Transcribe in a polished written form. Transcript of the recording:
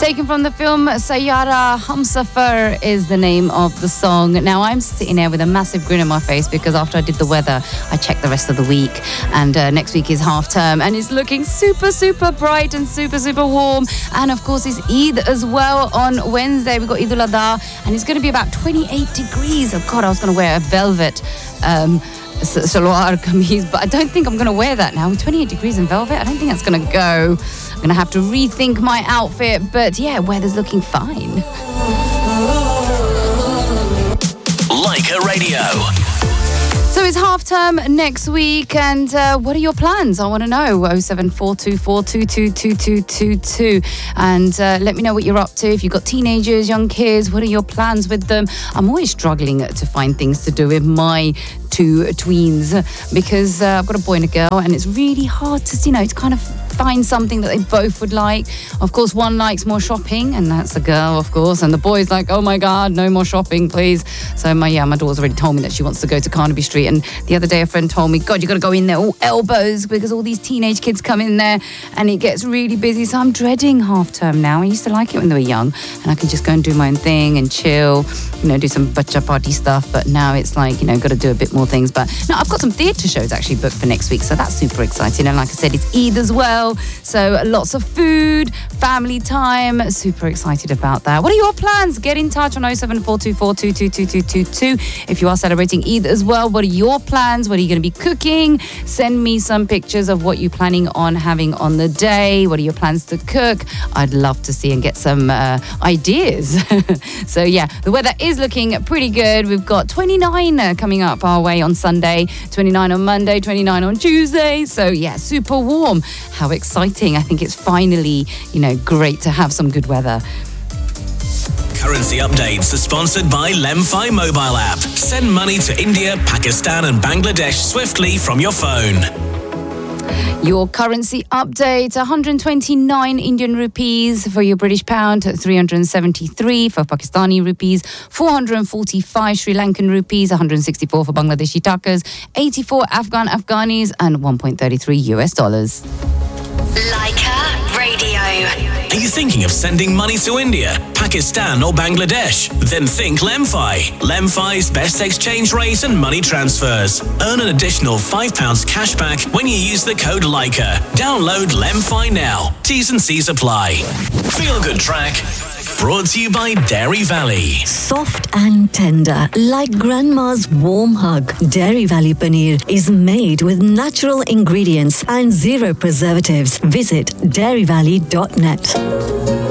Taken from the film Sayyara Humsafar is the name of the song. Now, I'm sitting there with a massive grin on my face because after I did the weather, I checked the rest of the week. And next week is half term and it's looking super, super bright and super, super warm. And of course, it's Eid as well on Wednesday. We've got Eid al-Adha and it's going to be about 28 degrees. Oh, God, I was going to wear a velvet salwar kameez, but I don't think I'm going to wear that now. With 28 degrees in velvet, I don't think that's going to go. I'm going to have to rethink my outfit, but yeah, weather's looking fine. Leica Radio. So it's half term next week, and what are your plans? I want to know. 07424222222. And let me know what you're up to. If you've got teenagers, young kids, what are your plans with them? I'm always struggling to find things to do with my two tweens because I've got a boy and a girl, and it's really hard to, to kind of find something that they both would like. Of course, one likes more shopping, and that's the girl, of course, and the boy's like, oh my God, no more shopping, please. So my daughter's already told me that she wants to go to Carnaby Street, and the other day a friend told me, God, you got to go in there all elbows because all these teenage kids come in there and it gets really busy. So I'm dreading half term now. I used to like it when they were young and I could just go and do my own thing and chill, do some bacha party stuff, but now it's like, got to do a bit more things. But no, I've got some theatre shows actually booked for next week, so that's super exciting. And like I said, it's Eid as well, so lots of food, family time, super excited about that. What are your plans? Get in touch on 07424222222 if you are celebrating Eid as well. What are your plans? What are you going to be cooking? Send me some pictures of what you're planning on having on the day. What are your plans to cook? I'd love to see and get some ideas. So yeah, the weather is looking pretty good. We've got 29 coming up our way on Sunday, 29 on Monday, 29 on Tuesday. So yeah, super warm. How exciting. I think it's finally, great to have some good weather. Currency updates are sponsored by Lemfi mobile app. Send money to India, Pakistan and Bangladesh swiftly from your phone. Your currency update, 129 Indian rupees for your British pound, 373 for Pakistani rupees, 445 Sri Lankan rupees, 164 for Bangladeshi takas, 84 Afghanis and $1.33 US. Leica Radio. Are you thinking of sending money to India, Pakistan or Bangladesh? Then think Lemfi. Lemfi's best exchange rate and money transfers. Earn an additional £5 cash back when you use the code Leica. Download Lemfi now. T's and C's apply. Feel Good Track. Brought to you by Dairy Valley. Soft and tender, like grandma's warm hug. Dairy Valley Paneer is made with natural ingredients and zero preservatives. Visit dairyvalley.net.